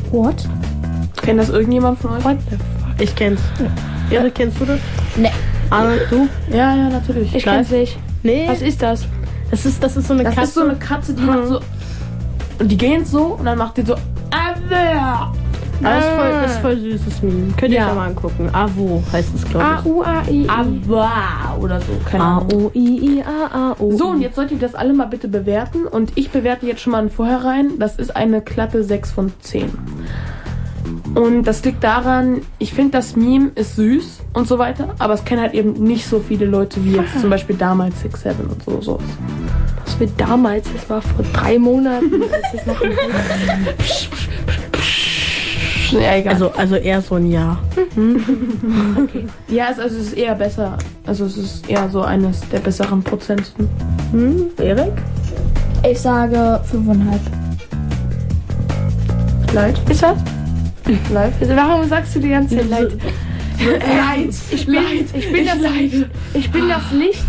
What? Kennt das irgendjemand von euch? What the fuck? Ich kenn's. Erik, kennst du das? Nee. Arnold, du? Ja, natürlich. Ich kenn's nicht. Nee. Was ist das? Das ist so eine Das Katze. ist so eine Katze, die macht so... Und die gehen so und dann macht die so... Das ist voll süßes Meme. Könnt ihr Ja. euch mal angucken. Avo heißt es, glaube ich. A-U-A-I. Ava oder so, keine Ahnung. A-O-I-I-A-A-O. So, und jetzt solltet ihr das alle mal bitte bewerten. Und ich bewerte jetzt schon mal ein Vorhinein. Das ist eine glatte 6 von 10. Und das liegt daran, ich finde, das Meme ist süß und so weiter. Aber es kennen halt eben nicht so viele Leute wie jetzt zum Beispiel damals 6-7 und so. Was für damals? Das war vor 3 Monaten. Das ist noch ein Ja, egal. Also eher so ein Jahr. Okay. Ja, es ist eher besser. Also es ist eher so eines der besseren Prozenten. Erik? Ich sage 5,5. Leid? Ist was? Leid? Warum sagst du die ganze Zeit Leid? Leid. Ich bin das Licht.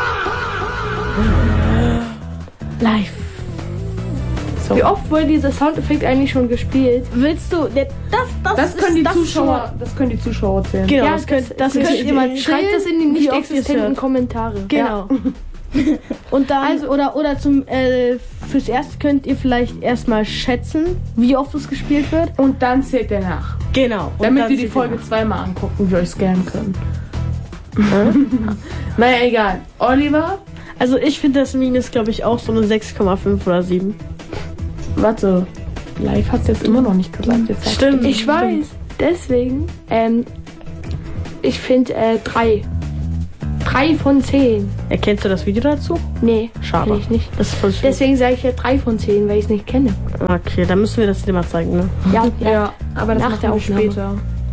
Live. So. Wie oft wurde dieser Soundeffekt eigentlich schon gespielt? Willst du... Das können die Zuschauer zählen. Genau, Ja, das könnt ihr mal Schreibt das in die nicht wie oft ihr es existenten hört. Kommentare. Genau. Und dann, Also- oder zum, fürs Erste könnt ihr vielleicht erstmal schätzen, wie oft es gespielt wird. Und dann zählt der nach. Genau. Und Damit dann wir die zählt Folge ihr zweimal angucken, wie euch scannen können. Naja, egal. Oliver, nach. Also ich finde, das Meme ist, glaube ich, auch so eine 6,5 oder 7. warte. Live hat's jetzt immer noch nicht gesagt. Jetzt sagst Stimmt. du. Ich weiß. Deswegen, ich finde 3. 3 von 10. Erkennst du das Video dazu? Nee, Schade. kenn ich nicht. Das ist voll schön. Deswegen sage ich ja 3 von 10, weil ich es nicht kenne. Okay, dann müssen wir das dir mal zeigen, ne? Ja, Ja, aber das Nach machen der wir Aufnahme. später.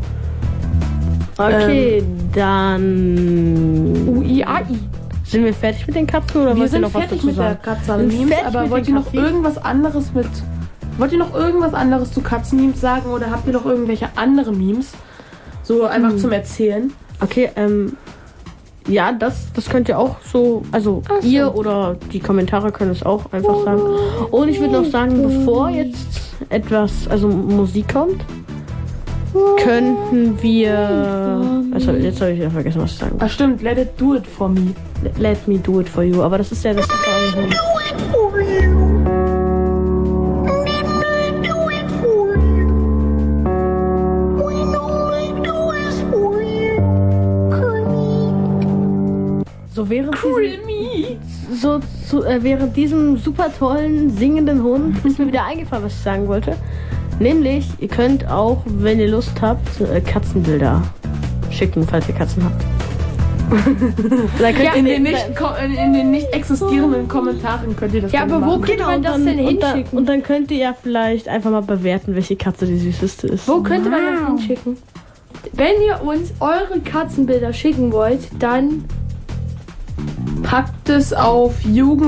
Okay, dann UIAI. sind wir fertig mit den Katzen oder Wir wollt ihr sind noch was fertig dazu mit der sagen? Katzenmemes, fertig aber mit wollt den ihr noch Katzen? irgendwas anderes Wollt ihr noch irgendwas anderes zu Katzenmemes sagen oder habt ihr noch irgendwelche andere Memes? So einfach zum Erzählen. Okay, ja, das könnt ihr auch so, also ihr oder die Kommentare können es auch einfach sagen. Und ich würde noch sagen, bevor jetzt etwas, also Musik kommt, könnten wir, also jetzt habe ich wieder vergessen, was ich sagen wollte. Ah stimmt, let it do it for me. Let me do it for you, aber das ist ja das Song. So während diesem super tollen singenden Hund ist mir wieder eingefallen, was ich sagen wollte. Nämlich, ihr könnt auch, wenn ihr Lust habt, Katzenbilder schicken, falls ihr Katzen habt. Dann könnt In ihr den nicht existierenden Kommentaren könnt ihr das Ja, gerne aber wo machen. könnte man das denn hinschicken? Und dann könnt ihr ja vielleicht einfach mal bewerten, welche Katze die süßeste ist. Wo könnte man das hinschicken? Wenn ihr uns eure Katzenbilder schicken wollt, dann Packt es auf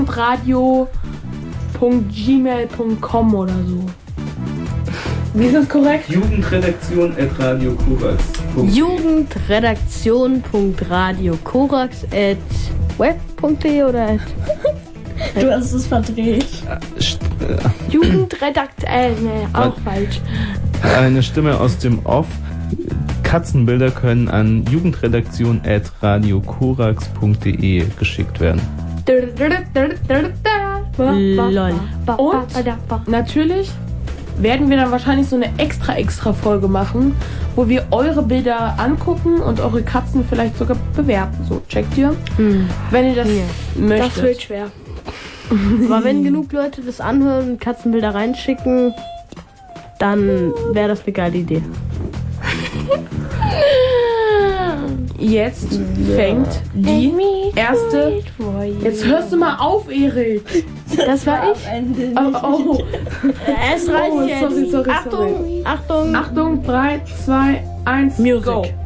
jugendradio.gmail.com oder so. Wie ist das korrekt? Jugendredaktion@radiokorax.de. Jugendredaktion.radiokorax@web.de oder Du hast es verdreht. Jugendredakt... nee, auch falsch. Eine Stimme aus dem Off. Katzenbilder können an jugendredaktion@radiokorax.de geschickt werden. Lol. Und natürlich werden wir dann wahrscheinlich so eine extra Folge machen, wo wir eure Bilder angucken und eure Katzen vielleicht sogar bewerten. So, checkt ihr? Wenn ihr das möchtet. Das wird schwer. Aber wenn genug Leute das anhören und Katzenbilder reinschicken, dann wäre das eine geile Idee. Jetzt fängt die erste... Jetzt hörst du mal auf, Erik. Das war ich. Oh. Es reicht Oh, jetzt. sorry. Achtung. Achtung, 3, 2, 1, Music. go.